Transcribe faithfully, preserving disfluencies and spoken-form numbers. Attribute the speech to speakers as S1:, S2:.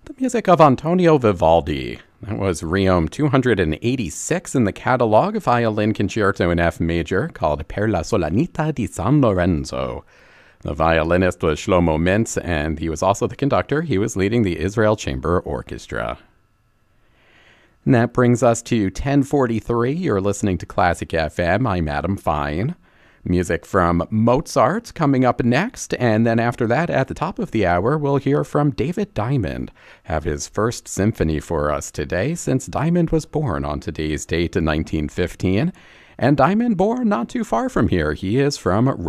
S1: the music of Antonio Vivaldi. That was Requiem two hundred eighty-six in the catalog, a violin concerto in F major called Per la Solenità di San Lorenzo. The violinist was Shlomo Mintz, and he was also the conductor. He was leading the Israel Chamber Orchestra. And that brings us to ten forty-three. You're listening to Classic F M. I'm Adam Fine. Music from Mozart coming up next, and then after that, at the top of the hour, we'll hear from David Diamond, have his first symphony for us today, since Diamond was born on today's date in nineteen fifteen, and Diamond born not too far from here. He is from